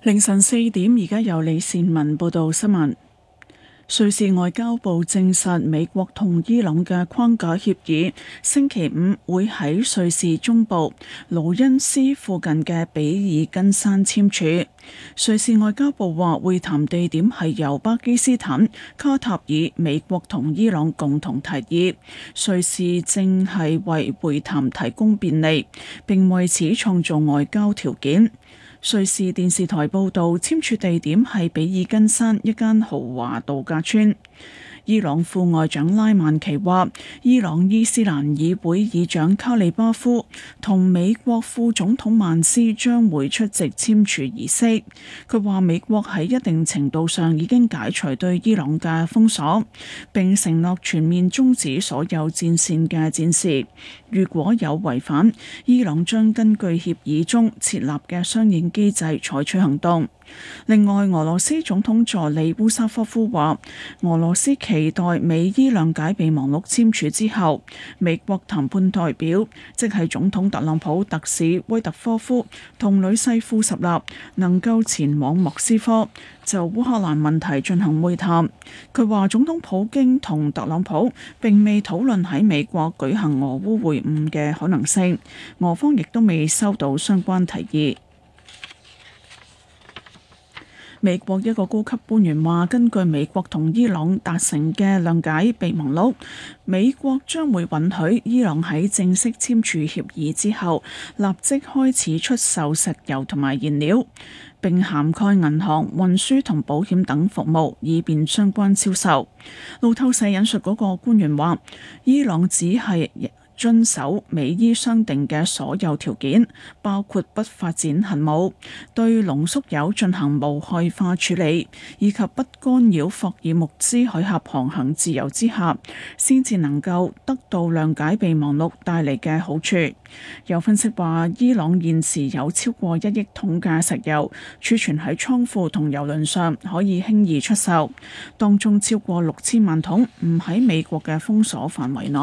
凌晨4點，而家由李善文報道新聞。瑞士外交部證實，美國同伊朗嘅框架協議星期五會喺瑞士中部盧恩斯附近嘅比爾根山簽署。瑞士外交部話，會談地點係由巴基斯坦、卡塔爾、美國同伊朗共同提議。瑞士正係為會談提供便利，並為此創造外交條件。瑞士電視台報導，簽署地點係比爾根山一間豪華度假村。伊朗副外長拉曼奇話，伊朗伊斯蘭議會議長卡里巴夫同美國副總統曼斯將會出席簽署儀式。佢話美國喺一定程度上已經解除對伊朗嘅封鎖，並承諾全面終止所有戰線嘅戰事。如果有違反，伊朗將根據協議中設立嘅相應機制採取行動。另外，俄羅斯總統助理烏沙科夫話，俄羅斯期待美伊諒解備忘錄簽署之後，美國談判代表，即係總統特朗普特使威特科夫同女婿庫什納能夠前往莫斯科就烏克蘭問題進行會談。佢話總統普京同特朗普並未討論喺美國舉行俄烏會晤嘅可能性，俄方亦都未收到相關提議。美國一個高級官員話，根據美國同伊朗達成嘅諒解備忘錄，美國將會允許伊朗喺正式簽署協議之後，立即開始出售石油同埋燃料，並涵蓋銀行、運輸同保險等服務，以便相關銷售。路透社引述嗰個官員話，伊朗只係遵守美伊商定嘅所有條件，包括不發展核武、對濃縮鈾進行無害化處理，以及不干擾霍爾木茲海峽航行自由之下，先至能夠得到諒解備忘錄帶嚟嘅好處。有分析話，伊朗現時有超過1億桶嘅石油儲存喺倉庫同油輪上，可以輕易出售，當中超過6000萬桶唔喺美國嘅封鎖範圍內。